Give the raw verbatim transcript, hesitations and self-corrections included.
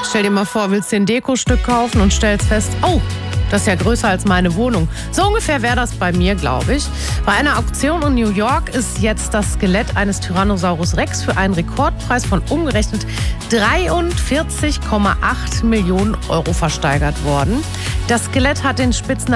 Stell dir mal vor, willst dir ein Dekostück kaufen und stellst fest, oh, das ist ja größer als meine Wohnung. So ungefähr wäre das bei mir, glaube ich. Bei einer Auktion in New York ist jetzt das Skelett eines Tyrannosaurus Rex für einen Rekordpreis von umgerechnet dreiundvierzig Komma acht Millionen Euro versteigert worden. Das Skelett hat den Spitznamen